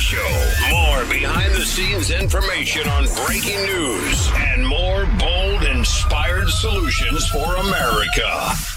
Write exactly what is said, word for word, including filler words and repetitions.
Show. More behind-the-scenes information on breaking news and more bold, inspired solutions for America.